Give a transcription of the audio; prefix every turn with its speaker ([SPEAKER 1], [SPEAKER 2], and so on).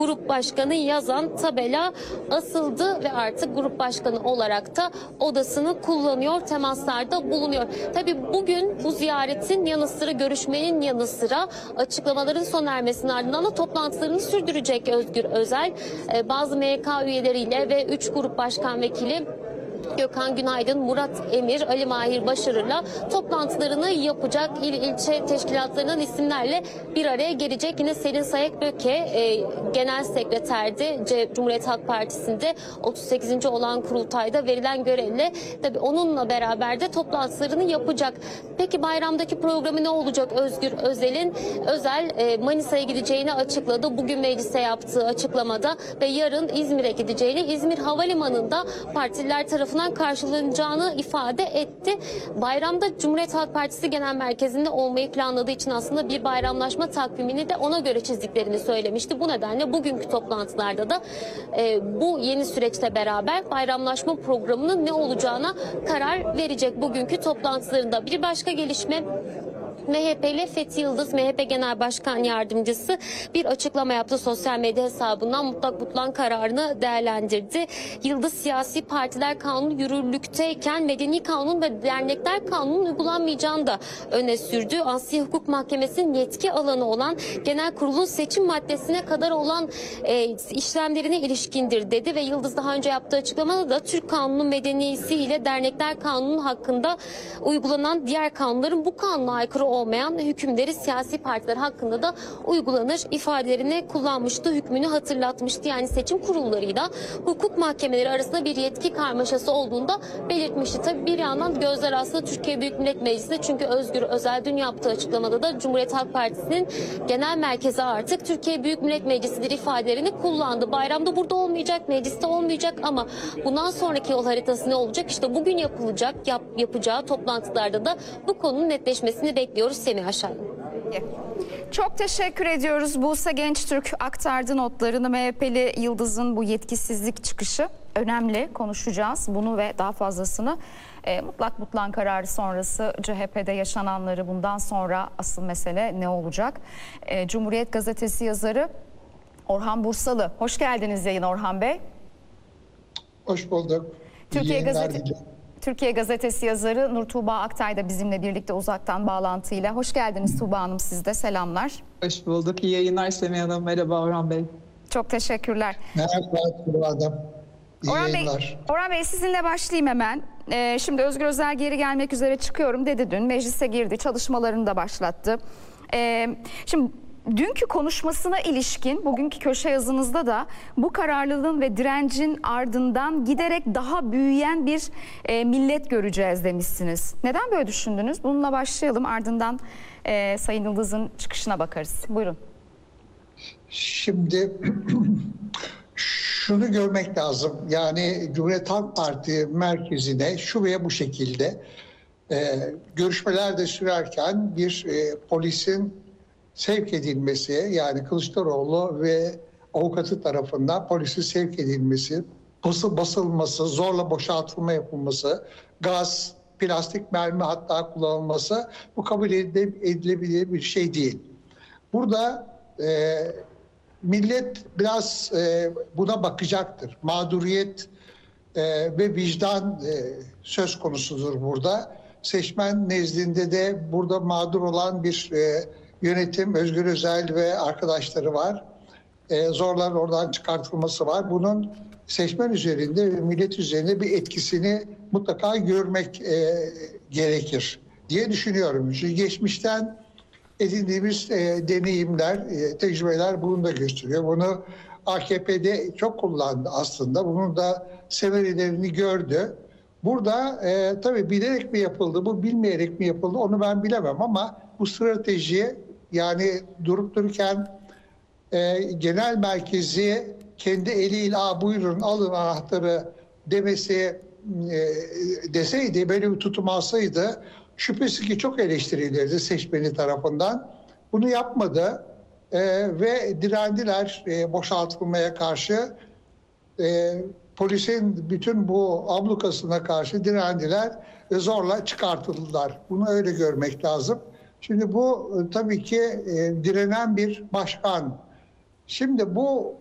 [SPEAKER 1] Grup başkanı yazan tabela asıldı ve artık grup başkanı olarak da odasını kullanıyor, temaslarda bulunuyor. Tabii bugün bu ziyaretin yanı sıra, görüşmenin yanı sıra açıklamaların sona ermesinin ardından da toplantılarını sürdürecek Özgür Özel. Bazı MYK üyeleriyle ve 3 grup başkan vekili Gökhan Günaydın, Murat Emir, Ali Mahir Başarır'la toplantılarını yapacak. İl ilçe teşkilatlarının isimlerle bir araya gelecek. Yine Selin Sayık-Böke genel sekreterdi Cumhuriyet Halk Partisi'nde 38. olan kurultayda verilen görevle tabii onunla beraber de toplantılarını yapacak. Peki bayramdaki programı ne olacak Özgür Özel'in? Özel Manisa'ya gideceğini açıkladı. Bugün meclise yaptığı açıklamada ve yarın İzmir'e gideceğini, İzmir Havalimanı'nda partililer tarafından karşılanacağını ifade etti. Bayramda Cumhuriyet Halk Partisi Genel Merkezi'nde olmayı planladığı için aslında bir bayramlaşma takvimini de ona göre çizdiklerini söylemişti. Bu nedenle bugünkü toplantılarda da bu yeni süreçle beraber bayramlaşma programının ne olacağına karar verecek bugünkü toplantılarında. Bir başka gelişme, MHP'li Fethi Yıldız, MHP Genel Başkan Yardımcısı bir açıklama yaptı. Sosyal medya hesabından mutlak butlan kararını değerlendirdi. Yıldız, siyasi partiler kanunu yürürlükteyken medeni kanun ve dernekler kanunun uygulanmayacağını da öne sürdü. Asya Hukuk Mahkemesi'nin yetki alanı olan genel kurulun seçim maddesine kadar olan işlemlerine ilişkindir dedi ve Yıldız daha önce yaptığı açıklamada da Türk Kanunu medeniyesi ile dernekler kanunu hakkında uygulanan diğer kanunların bu kanuna aykırı olmayan hükümleri siyasi partiler hakkında da uygulanır ifadelerini kullanmıştı, hükmünü hatırlatmıştı. Yani seçim kurullarıyla hukuk mahkemeleri arasında bir yetki karmaşası olduğunda belirtmişti. Tabii bir yandan gözler aslında Türkiye Büyük Millet Meclisi'nde, çünkü Özgür Özel dün yaptığı açıklamada da Cumhuriyet Halk Partisi'nin genel merkezi artık Türkiye Büyük Millet Meclisi'dir ifadelerini kullandı. Bayramda burada olmayacak, mecliste olmayacak ama bundan sonraki yol haritası ne olacak? İşte bugün yapacağı toplantılarda da bu konunun netleşmesini bekliyoruz Semih Aşağı.
[SPEAKER 2] Çok teşekkür ediyoruz. Buse Gençtürk aktardı notlarını. MHP'li Yıldız'ın bu yetkisizlik çıkışı önemli, konuşacağız bunu ve daha fazlasını. Mutlak butlan kararı sonrası CHP'de yaşananları, bundan sonra asıl mesele ne olacak? Cumhuriyet Gazetesi yazarı Orhan Bursalı. Hoş geldiniz yayına Orhan Bey.
[SPEAKER 3] Hoş bulduk.
[SPEAKER 2] Türkiye Gazetesi yazarı Nur Tuğba Aktay da bizimle birlikte uzaktan bağlantıyla. Hoş geldiniz Tuğba Hanım, siz de selamlar.
[SPEAKER 4] Hoş bulduk. İyi yayınlar Semih Hanım. Merhaba Orhan Bey.
[SPEAKER 2] Çok teşekkürler.
[SPEAKER 3] Merhaba Tuğba Hanım. İyi yayınlar.
[SPEAKER 2] Orhan Bey, sizinle başlayayım hemen. Şimdi Özgür Özel geri gelmek üzere çıkıyorum dedi dün. Meclise girdi, çalışmalarını da başlattı. Şimdi dünkü konuşmasına ilişkin bugünkü köşe yazınızda da bu kararlılığın ve direncin ardından giderek daha büyüyen bir millet göreceğiz demişsiniz. Neden böyle düşündünüz? Bununla başlayalım, ardından Sayın Yıldız'ın çıkışına bakarız. Buyurun.
[SPEAKER 3] Şimdi şunu görmek lazım. Yani Cumhuriyet Halk Parti merkezine şu veya bu şekilde görüşmeler de sürerken bir polisin sevk edilmesi, yani Kılıçdaroğlu ve avukatı tarafından polisin sevk edilmesi, basılması, zorla boşaltılma yapılması, gaz, plastik mermi hatta kullanılması, bu kabul edilebilir bir şey değil. Burada millet biraz buna bakacaktır. Mağduriyet ve vicdan söz konusudur burada. Seçmen nezdinde de burada mağdur olan bir yönetim, Özgür Özel ve arkadaşları var. Zorla oradan çıkartılması var. Bunun seçmen üzerinde ve millet üzerinde bir etkisini mutlaka görmek gerekir diye düşünüyorum. Çünkü geçmişten edindiğimiz deneyimler, tecrübeler bunu da gösteriyor. Bunu AKP'de çok kullandı aslında. Bunun da semerelerini gördü. Burada tabii bilerek mi yapıldı, bu bilmeyerek mi yapıldı onu ben bilemem ama bu strateji, yani durup dururken genel merkezi kendi eliyle buyurun alın anahtarı deseydi, böyle bir tutum alsaydı şüphesiz ki çok eleştirilirdi seçmeni tarafından. Bunu yapmadı ve direndiler boşaltılmaya karşı. Polisin bütün bu ablukasına karşı direndiler ve zorla çıkartıldılar. Bunu öyle görmek lazım. Şimdi bu tabii ki direnen bir başkan. Şimdi bu